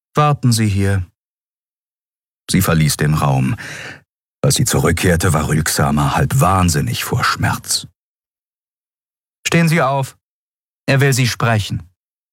Warten Sie hier.« Sie verließ den Raum. Als sie zurückkehrte, war Rülksamer halb wahnsinnig vor Schmerz. »Stehen Sie auf. Er will Sie sprechen.«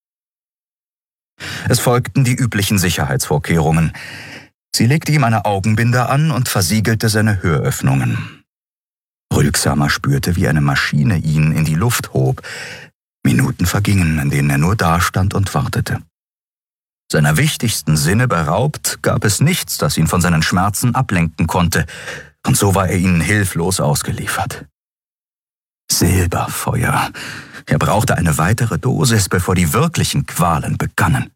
Es folgten die üblichen Sicherheitsvorkehrungen. Sie legte ihm eine Augenbinde an und versiegelte seine Höröffnungen. Rülksamer spürte, wie eine Maschine ihn in die Luft hob. Minuten vergingen, in denen er nur dastand und wartete. Seiner wichtigsten Sinne beraubt, gab es nichts, das ihn von seinen Schmerzen ablenken konnte, und so war er ihnen hilflos ausgeliefert. Silberfeuer. Er brauchte eine weitere Dosis, bevor die wirklichen Qualen begannen.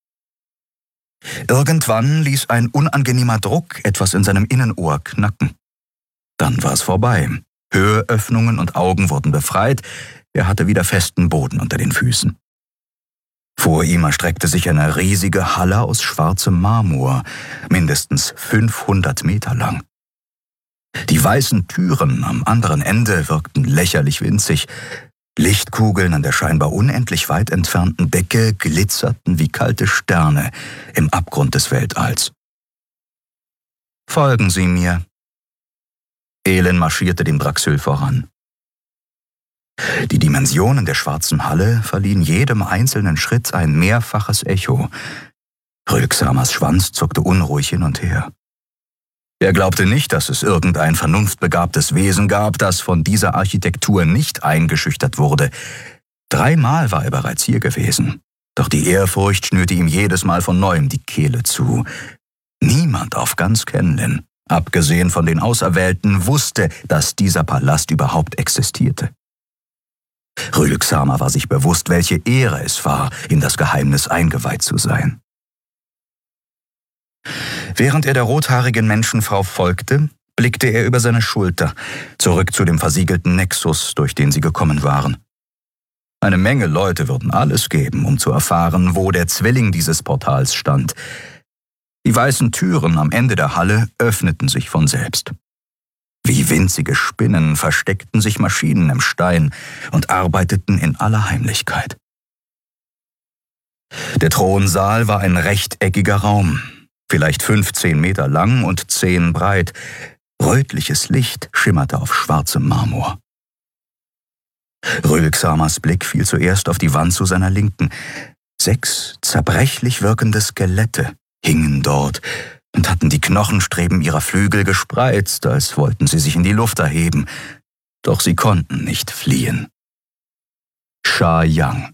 Irgendwann ließ ein unangenehmer Druck etwas in seinem Innenohr knacken. Dann war es vorbei. Höröffnungen und Augen wurden befreit, er hatte wieder festen Boden unter den Füßen. Vor ihm erstreckte sich eine riesige Halle aus schwarzem Marmor, mindestens 500 Meter lang. Die weißen Türen am anderen Ende wirkten lächerlich winzig. Lichtkugeln an der scheinbar unendlich weit entfernten Decke glitzerten wie kalte Sterne im Abgrund des Weltalls. »Folgen Sie mir.« Elend marschierte dem Draxyl voran. Die Dimensionen der schwarzen Halle verliehen jedem einzelnen Schritt ein mehrfaches Echo. Rülksamers Schwanz zuckte unruhig hin und her. Er glaubte nicht, dass es irgendein vernunftbegabtes Wesen gab, das von dieser Architektur nicht eingeschüchtert wurde. 3-mal war er bereits hier gewesen, doch die Ehrfurcht schnürte ihm jedes Mal von neuem die Kehle zu. Niemand auf ganz Kenlin, abgesehen von den Auserwählten, wusste, dass dieser Palast überhaupt existierte. Rülksamer war sich bewusst, welche Ehre es war, in das Geheimnis eingeweiht zu sein. Während er der rothaarigen Menschenfrau folgte, blickte er über seine Schulter, zurück zu dem versiegelten Nexus, durch den sie gekommen waren. Eine Menge Leute würden alles geben, um zu erfahren, wo der Zwilling dieses Portals stand. Die weißen Türen am Ende der Halle öffneten sich von selbst. Wie winzige Spinnen versteckten sich Maschinen im Stein und arbeiteten in aller Heimlichkeit. Der Thronsaal war ein rechteckiger Raum, vielleicht 15 Meter lang und 10 breit. Rötliches Licht schimmerte auf schwarzem Marmor. Rülksamers Blick fiel zuerst auf die Wand zu seiner Linken. 6 zerbrechlich wirkende Skelette hingen dort und hatten die Knochenstreben ihrer Flügel gespreizt, als wollten sie sich in die Luft erheben. Doch sie konnten nicht fliehen. Sha Yang.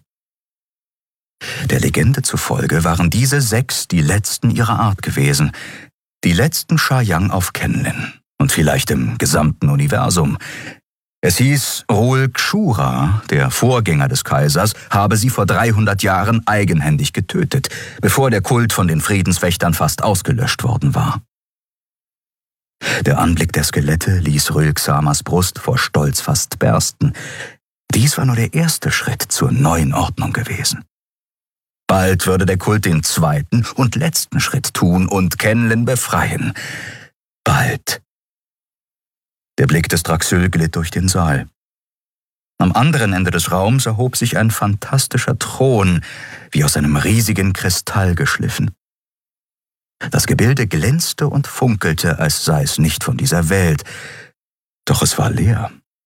Der Legende zufolge waren diese 6 die letzten ihrer Art gewesen. Die letzten Sha Yang auf Kenlin und vielleicht im gesamten Universum. Es hieß, Rulkshura, der Vorgänger des Kaisers, habe sie vor 300 Jahren eigenhändig getötet, bevor der Kult von den Friedenswächtern fast ausgelöscht worden war. Der Anblick der Skelette ließ Rülksamers Brust vor Stolz fast bersten. Dies war nur der erste Schritt zur neuen Ordnung gewesen. Bald würde der Kult den zweiten und letzten Schritt tun und Kenlin befreien. Bald. Der Blick des Draxyl glitt durch den Saal. Am anderen Ende des Raums erhob sich ein fantastischer Thron, wie aus einem riesigen Kristall geschliffen. Das Gebilde glänzte und funkelte, als sei es nicht von dieser Welt, doch es war leer.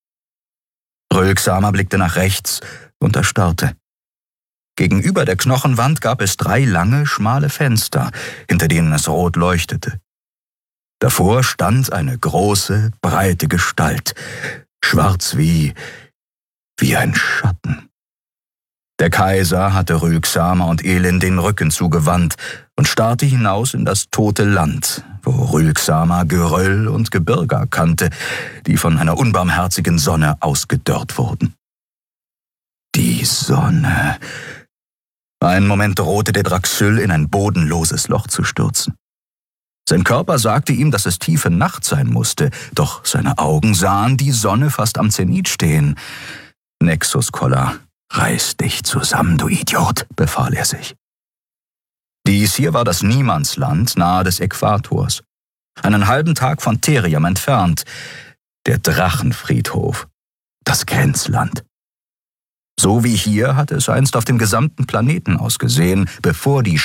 Rülksamer blickte nach rechts und erstarrte. Gegenüber der Knochenwand gab es 3 lange, schmale Fenster, hinter denen es rot leuchtete. Davor stand eine große, breite Gestalt, schwarz wie ein Schatten. Der Kaiser hatte Rülksamer und Elend den Rücken zugewandt und starrte hinaus in das tote Land, wo Rülksamer Geröll und Gebirge erkannte, die von einer unbarmherzigen Sonne ausgedörrt wurden. Die Sonne. Einen Moment drohte der Draxyl in ein bodenloses Loch zu stürzen. Sein Körper sagte ihm, dass es tiefe Nacht sein musste, doch seine Augen sahen die Sonne fast am Zenit stehen. »Nexus-Koller, reiß dich zusammen, du Idiot«, befahl er sich. Dies hier war das Niemandsland nahe des Äquators, einen halben Tag von Theriam entfernt, der Drachenfriedhof, das Grenzland. So wie hier hatte es einst auf dem gesamten Planeten ausgesehen, bevor die